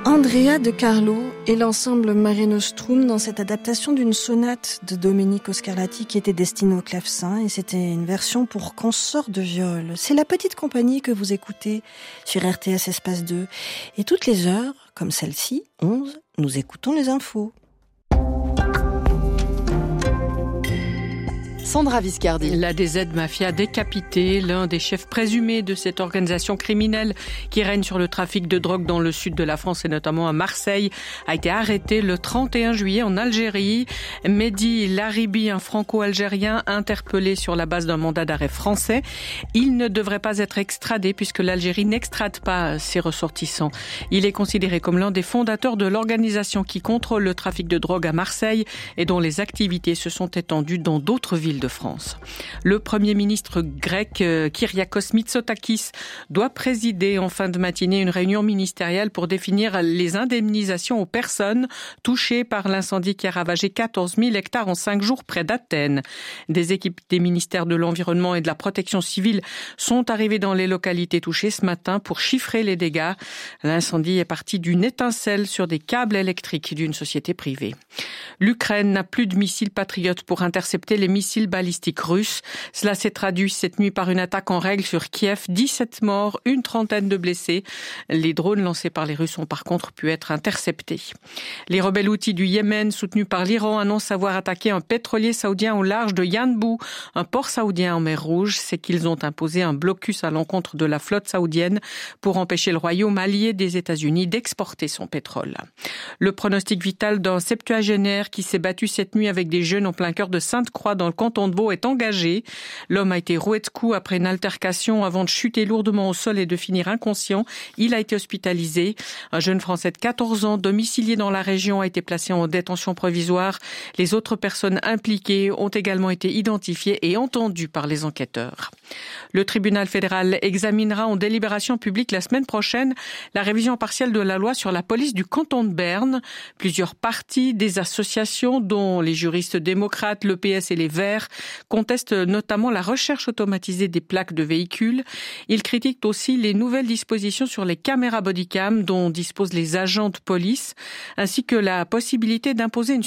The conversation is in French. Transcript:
Andrea De Carlo et l'ensemble Mare Nostrum dans cette adaptation d'une sonate de Domenico Scarlatti qui était destinée au clavecin, et c'était une version pour consort de viol. C'est La Petite Compagnie que vous écoutez sur RTS Espace 2. Et toutes les heures, comme celle-ci, 11, nous écoutons les infos. Sandra Viscardi. La DZ Mafia décapitée, l'un des chefs présumés de cette organisation criminelle qui règne sur le trafic de drogue dans le sud de la France et notamment à Marseille, a été arrêté le 31 juillet en Algérie. Mehdi Laribi, un franco-algérien interpellé sur la base d'un mandat d'arrêt français. Il ne devrait pas être extradé puisque l'Algérie n'extrade pas ses ressortissants. Il est considéré comme l'un des fondateurs de l'organisation qui contrôle le trafic de drogue à Marseille et dont les activités se sont étendues dans d'autres villes de France. Le Premier ministre grec Kyriakos Mitsotakis doit présider en fin de matinée une réunion ministérielle pour définir les indemnisations aux personnes touchées par l'incendie qui a ravagé 14 000 hectares en 5 jours près d'Athènes. Des équipes des ministères de l'Environnement et de la Protection civile sont arrivées dans les localités touchées ce matin pour chiffrer les dégâts. L'incendie est parti d'une étincelle sur des câbles électriques d'une société privée. L'Ukraine n'a plus de missiles patriotes pour intercepter les missiles balistiques russes. Cela s'est traduit cette nuit par une attaque en règle sur Kiev. 17 morts, une trentaine de blessés. Les drones lancés par les Russes ont par contre pu être interceptés. Les rebelles houthis du Yémen, soutenus par l'Iran, annoncent avoir attaqué un pétrolier saoudien au large de Yanbu, un port saoudien en mer Rouge. C'est qu'ils ont imposé un blocus à l'encontre de la flotte saoudienne pour empêcher le royaume allié des États-Unis d'exporter son pétrole. Le pronostic vital d'un septuagénaire qui s'est battu cette nuit avec des jeunes en plein cœur de Sainte-Croix dans le canton de Vaud est engagé. L'homme a été roué de coups après une altercation avant de chuter lourdement au sol et de finir inconscient. Il a été hospitalisé. Un jeune Français de 14 ans, domicilié dans la région, a été placé en détention provisoire. Les autres personnes impliquées ont également été identifiées et entendues par les enquêteurs. Le tribunal fédéral examinera en délibération publique la semaine prochaine la révision partielle de la loi sur la police du canton de Berne. Plusieurs partis, des associations, dont les juristes démocrates, le PS et les Verts, contestent notamment la recherche automatisée des plaques de véhicules. Ils critiquent aussi les nouvelles dispositions sur les caméras bodycam dont disposent les agents de police, ainsi que la possibilité d'imposer une